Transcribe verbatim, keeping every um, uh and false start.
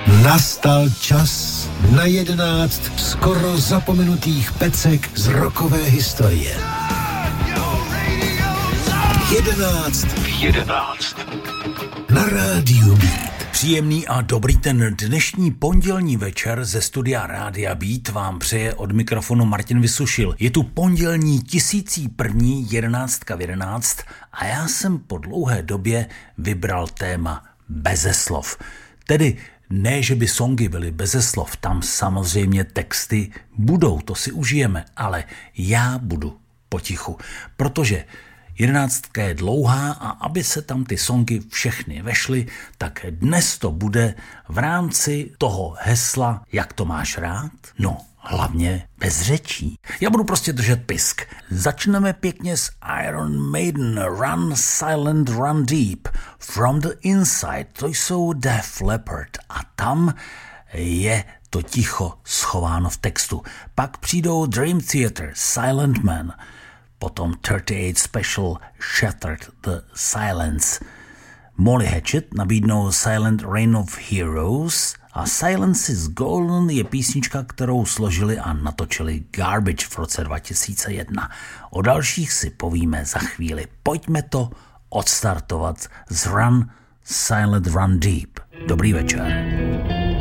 Nastal čas na jedenáct skoro zapomenutých pecek z rockové historie. Jedenáct v jedenáct. Na rádiu Beat. Příjemný a dobrý ten dnešní pondělní večer ze studia Rádia Beat vám přeje od mikrofonu Martin Vysušil. Je tu pondělní tisící první jedenáctka v jedenáct a já jsem po dlouhé době vybral téma beze slov. Tedy ne, že by songy byly beze slov, tam samozřejmě texty budou, to si užijeme, ale já budu potichu, protože jedenáctka je dlouhá a aby se tam ty songy všechny vešly, tak dnes to bude v rámci toho hesla Jak to máš rád? No, hlavně bez řečí. Já budu prostě držet pisk. Začneme pěkně s Iron Maiden, Run Silent Run Deep, From the Inside, to jsou Def Leppard a tam je to ticho schováno v textu. Pak přijdou Dream Theater, Silent Man, potom třicet osm Special, Shattered the Silence. Molly Hatchet nabídnou Silent Reign of Heroes a Silence is Golden je písnička, kterou složili a natočili Garbage v roce dva tisíce jedna. O dalších si povíme za chvíli. Pojďme to odstartovat z Run Silent Run Deep. Dobrý večer.